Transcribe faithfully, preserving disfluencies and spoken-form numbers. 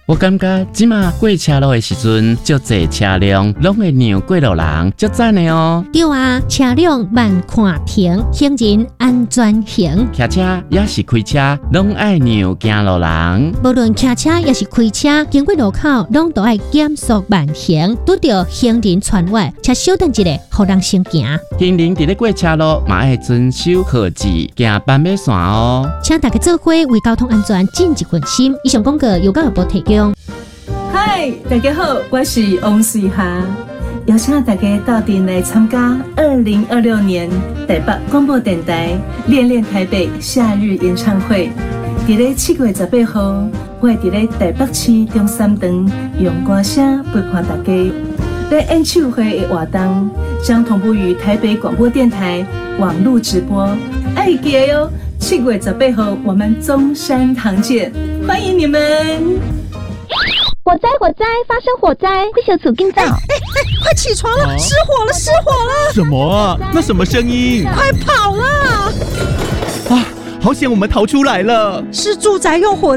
我感觉即马过车路的时阵，足侪车辆拢会让过路人，足赞的哦。 对啊，车辆慢看停，行人安全行。 骑车也是开车，拢爱让行路人。 无论骑车也是开车，经过路口拢都爱减速慢行，拄到行人穿越，且稍等一下，互人先行。 行人伫咧过车路，嘛爱遵守号志，行斑马线哦。 请大家做伙为交通安全尽一份心。以上广告由教育部提供。 嗨，大家好，我是王水霞，邀请大家到店来参加二零二六年台北广播电台恋恋台北夏日演唱会。伫咧七月十八号，我会伫咧台北市中山堂用歌声陪伴大家。在演唱会的活动将同步于台北广播电台网络直播，爱记得哟！七月十八号我们中山堂见，欢迎你们！ 火灾！火灾！发生火灾！快小组跟早！哎哎，快起床了！失火了！失火了！ 什么啊？那什么声音？ 快跑了！ 啊！好险，我们逃出来了！ 是住宅用火